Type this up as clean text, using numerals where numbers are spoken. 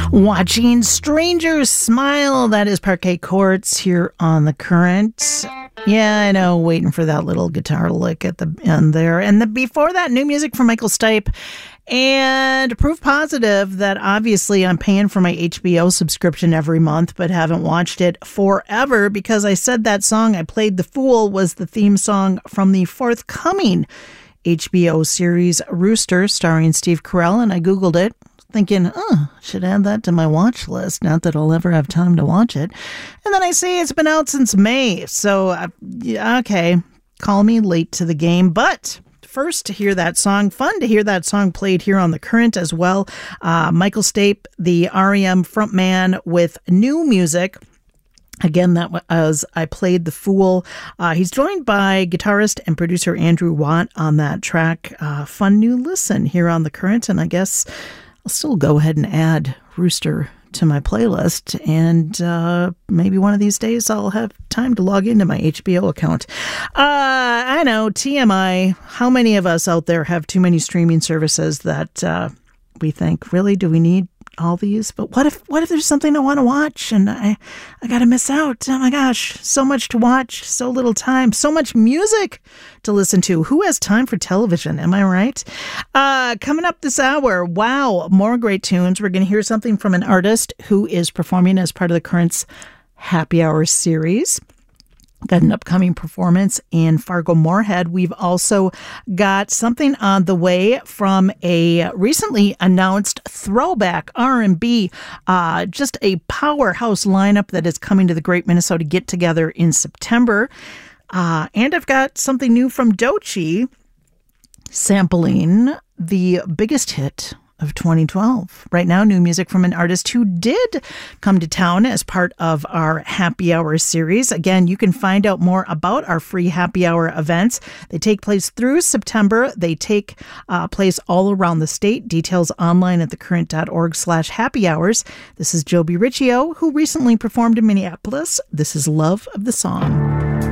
Watching Strangers Smile. That is Parquet Courts here on The Current. Yeah, I know, waiting for that little guitar lick at the end there. And before that, new music from Michael Stipe. And proof positive that obviously I'm paying for my HBO subscription every month, but haven't watched it forever because I said that song I played The Fool was the theme song from the forthcoming HBO series Rooster starring Steve Carell, and I Googled it thinking, should add that to my watch list. Not that I'll ever have time to watch it. And then I see it's been out since May. So, okay, call me late to the game. But first to hear that song, fun to hear that song played here on The Current as well. Michael Stipe, the REM frontman with new music. Again, that was I Played the Fool. He's joined by guitarist and producer Andrew Watt on that track. Fun new listen here on The Current. And I guess I'll still go ahead and add Rooster to my playlist, and maybe one of these days I'll have time to log into my HBO account. I know, TMI, how many of us out there have too many streaming services that we think, really, do we need all these? But what if there's something I want to watch and I gotta miss out? Oh my gosh, so much to watch, so little time, so much music to listen to. Who has time for television? Am I right? Coming up this hour, wow, more great tunes. We're going to hear something from an artist who is performing as part of the Current's Happy Hour series. Got an upcoming performance in Fargo-Moorhead. We've also got something on the way from a recently announced throwback R&B, just a powerhouse lineup that is coming to the Great Minnesota Get Together in September. And I've got something new from Doechii, sampling the biggest hit of 2012. Right now, new music from an artist who did come to town as part of our Happy Hour series. Again, you can find out more about our free Happy Hour events. They take place through September. They take place all around the state. Details online at thecurrent.org/happy hours. This is Joby Riccio, who recently performed in Minneapolis. This is Love of the Song.